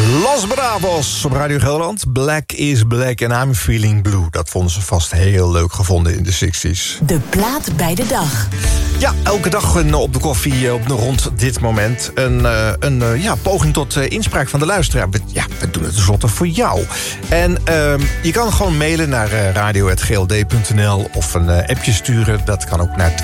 Los Bravos op Radio Gelderland. Black is black and I'm feeling blue. Dat vonden ze vast heel leuk gevonden in de 60s. De plaat bij de dag. Ja, elke dag op de koffie rond dit moment. Een poging tot inspraak van de luisteraar. We doen het tenslotte voor jou. En je kan gewoon mailen naar radio@gld.nl of een appje sturen. Dat kan ook naar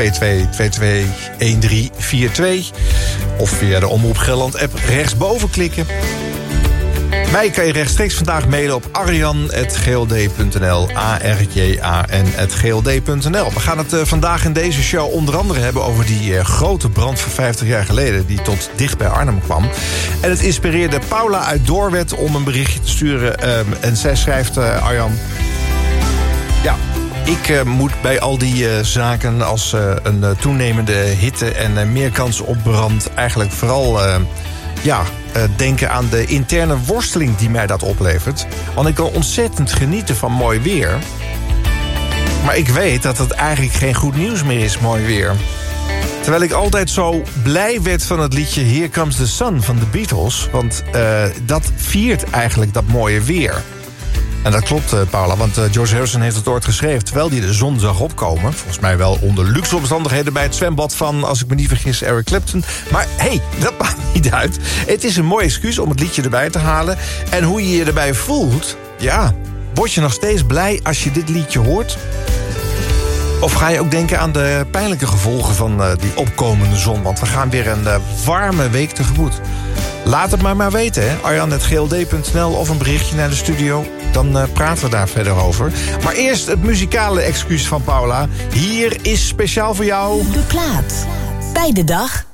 22221342. Of via de Omroep Gelderland app rechtsboven klikken. Mij kan je rechtstreeks vandaag mailen op arjan@gld.nl. arjan@gld.nl. We gaan het vandaag in deze show onder andere hebben over die grote brand van 50 jaar geleden, die tot dicht bij Arnhem kwam. En het inspireerde Paula uit Doorwerth om een berichtje te sturen. En zij schrijft, Arjan, ja, ik moet bij al die zaken als een toenemende hitte en meer kans op brand eigenlijk vooral denken aan de interne worsteling die mij dat oplevert. Want ik kan ontzettend genieten van mooi weer. Maar ik weet dat het eigenlijk geen goed nieuws meer is, mooi weer. Terwijl ik altijd zo blij werd van het liedje Here Comes the Sun van de Beatles. Want dat viert eigenlijk dat mooie weer. En dat klopt, Paula, want George Harrison heeft het ooit geschreven terwijl hij de zon zag opkomen. Volgens mij wel onder luxe omstandigheden bij het zwembad van, als ik me niet vergis, Eric Clapton. Maar hey, dat maakt niet uit. Het is een mooi excuus om het liedje erbij te halen. En hoe je je erbij voelt, ja, word je nog steeds blij als je dit liedje hoort? Of ga je ook denken aan de pijnlijke gevolgen van die opkomende zon? Want we gaan weer een warme week tegemoet. Laat het maar weten, hè. arjan@gld.nl of een berichtje naar de studio. Dan praten we daar verder over. Maar eerst het muzikale excuus van Paula. Hier is speciaal voor jou De plaat bij de dag.